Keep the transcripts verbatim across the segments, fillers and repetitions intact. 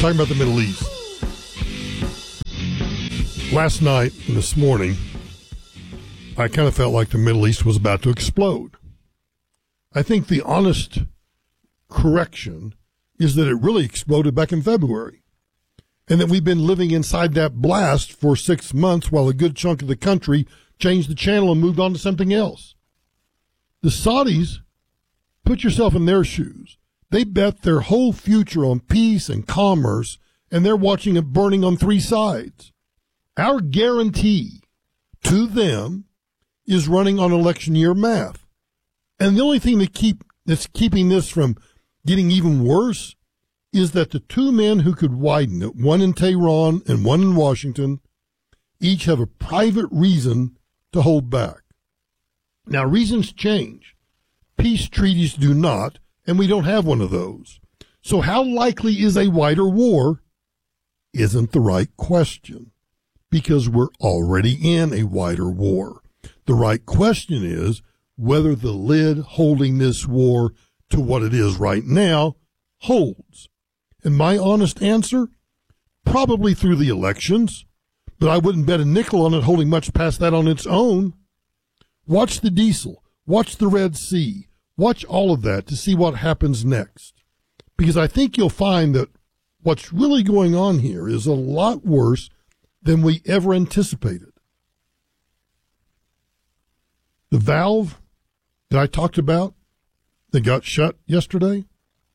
talking about the Middle East. Last night and this morning, I kind of felt like the Middle East was about to explode. I think the honest correction is that it really exploded back in February, and that we've been living inside that blast for six months while a good chunk of the country changed the channel and moved on to something else. The Saudis, put yourself in their shoes. They bet their whole future on peace and commerce, and they're watching it burning on three sides. Our guarantee to them is running on election year math. And the only thing that keep that's keeping this from getting even worse is that the two men who could widen it, one in Tehran and one in Washington, each have a private reason to hold back. Now, reasons change. Peace treaties do not, and we don't have one of those. So how likely is a wider war isn't the right question, because we're already in a wider war. The right question is whether the lid holding this war to what it is right now holds. And my honest answer, probably through the elections, but I wouldn't bet a nickel on it holding much past that on its own. Watch the diesel, watch the Red Sea, watch all of that to see what happens next. Because I think you'll find that what's really going on here is a lot worse than we ever anticipated. The valve that I talked about that got shut yesterday,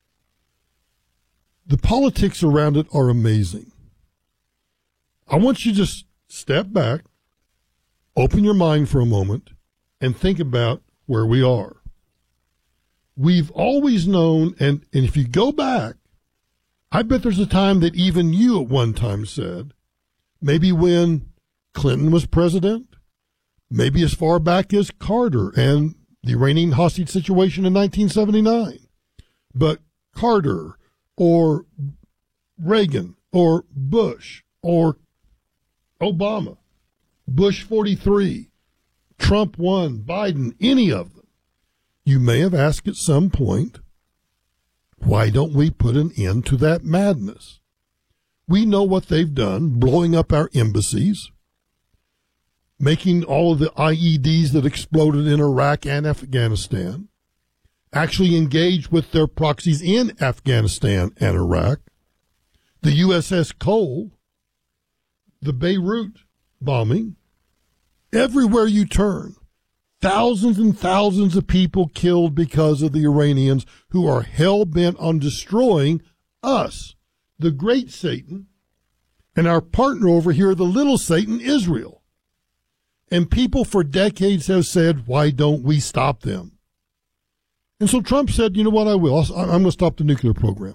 the politics around it are amazing. I want you to just step back, open your mind for a moment, and think about where we are. We've always known, and, and if you go back, I bet there's a time that even you at one time said, maybe when Clinton was president, maybe as far back as Carter and the Iranian hostage situation in nineteen seventy-nine. But Carter or Reagan or Bush or Obama, Bush forty-three, Trump one, Biden, any of them, you may have asked at some point, why don't we put an end to that madness? We know what they've done, blowing up our embassies, making all of the I E Ds that exploded in Iraq and Afghanistan, actually engaged with their proxies in Afghanistan and Iraq, the U S S Cole, the Beirut bombing, everywhere you turn, thousands and thousands of people killed because of the Iranians who are hell-bent on destroying us, the great Satan, and our partner over here, the little Satan, Israel. And people for decades have said, why don't we stop them? And so Trump said, you know what, I will. I'm going to stop the nuclear program.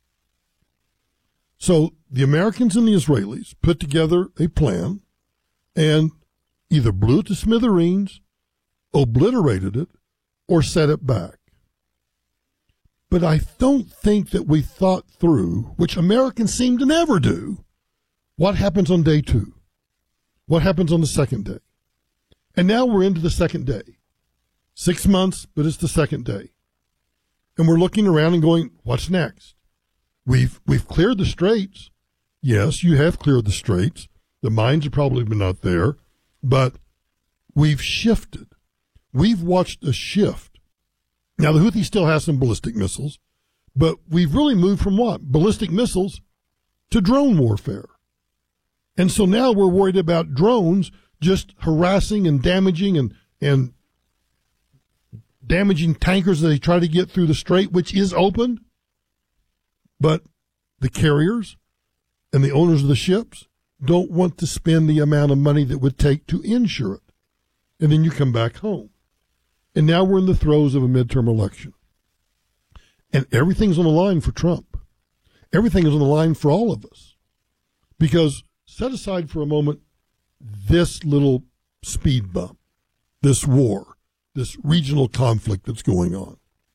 So the Americans and the Israelis put together a plan and either blew it to smithereens, obliterated it, or set it back. But I don't think that we thought through, which Americans seem to never do, what happens on day two? What happens on the second day? And now we're into the second day. Six months, but it's the second day. And we're looking around and going, what's next? We've we've cleared the straits. Yes, you have cleared the straits. The mines are probably not there, but we've shifted. We've watched a shift. Now, the Houthis still have some ballistic missiles, but we've really moved from what? Ballistic missiles to drone warfare. And so now we're worried about drones just harassing and damaging and, and damaging tankers as they try to get through the strait, which is open. But the carriers and the owners of the ships don't want to spend the amount of money that would take to insure it. And then you come back home. And now we're in the throes of a midterm election. And everything's on the line for Trump. Everything is on the line for all of us. Because set aside for a moment this little speed bump, this war, this regional conflict that's going on.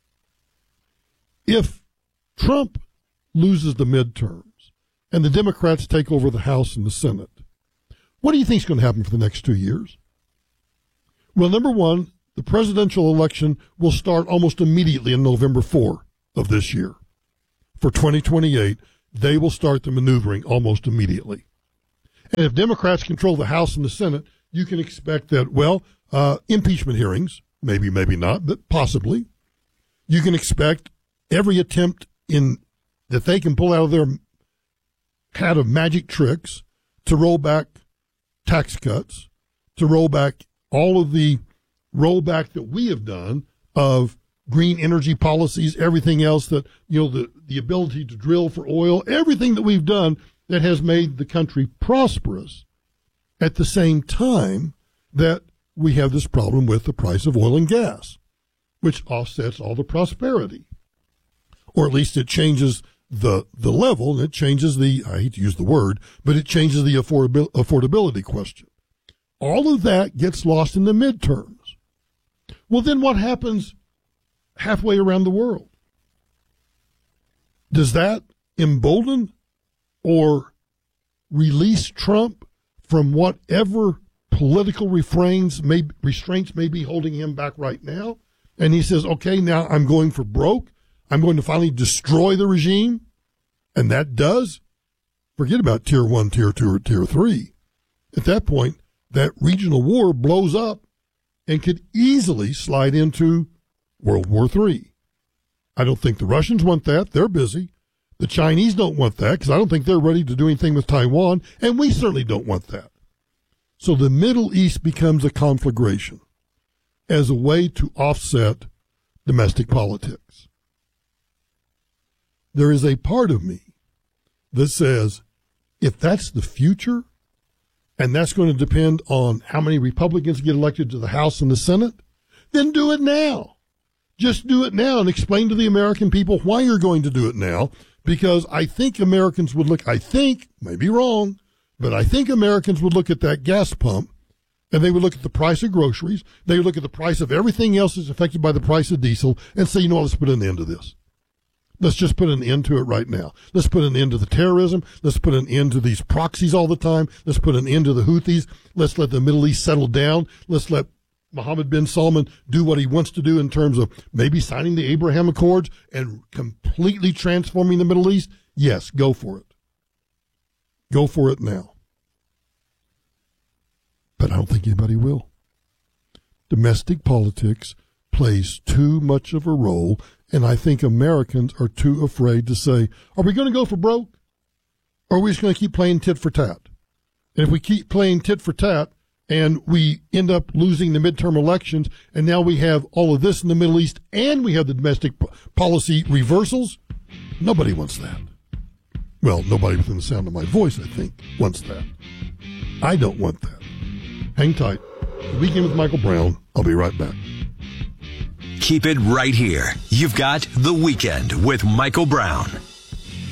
If Trump loses the midterms and the Democrats take over the House and the Senate, what do you think is going to happen for the next two years? Well, number one, the presidential election will start almost immediately on November fourth of this year for twenty twenty-eight. they will start the maneuvering almost immediately. And if Democrats control the House and the Senate, you can expect that, well, uh, impeachment hearings, maybe, maybe not, but possibly. You can expect every attempt in that they can pull out of their hat of magic tricks to roll back tax cuts, to roll back all of the rollback that we have done of green energy policies, everything else that, you know, the, the ability to drill for oil, everything that we've done that has made the country prosperous at the same time that we have this problem with the price of oil and gas, which offsets all the prosperity. Or at least it changes the the level, and it changes the, I hate to use the word, but it changes the affordabil- affordability question. All of that gets lost in the midterms. Well, then what happens halfway around the world? Does that embolden or release Trump from whatever political refrains may, restraints may be holding him back right now? And he says, okay, now I'm going for broke. I'm going to finally destroy the regime. And that does, forget about tier one, tier two, or tier three. At that point, that regional war blows up and could easily slide into World War Three. I don't think the Russians want that. They're busy. The Chinese don't want that because I don't think they're ready to do anything with Taiwan, and we certainly don't want that. So the Middle East becomes a conflagration as a way to offset domestic politics. There is a part of me that says, if that's the future, and that's going to depend on how many Republicans get elected to the House and the Senate, then do it now. Just do it now and explain to the American people why you're going to do it now, because I think Americans would look, I think, may be wrong, but I think Americans would look at that gas pump and they would look at the price of groceries, they would look at the price of everything else that's affected by the price of diesel and say, you know what, let's put an end to this. Let's just put an end to it right now. Let's put an end to the terrorism. Let's put an end to these proxies all the time. Let's put an end to the Houthis. Let's let the Middle East settle down. Let's let Mohammed bin Salman do what he wants to do in terms of maybe signing the Abraham Accords and completely transforming the Middle East. Yes, go for it. Go for it now. But I don't think anybody will. Domestic politics plays too much of a role, and I think Americans are too afraid to say, are we going to go for broke? Or are we just going to keep playing tit for tat? And if we keep playing tit for tat and we end up losing the midterm elections, and now we have all of this in the Middle East and we have the domestic policy reversals, nobody wants that. Well, nobody within the sound of my voice, I think, wants that. I don't want that. Hang tight. The Weekend with Michael Brown. I'll be right back. Keep it right here. You've got The Weekend with Michael Brown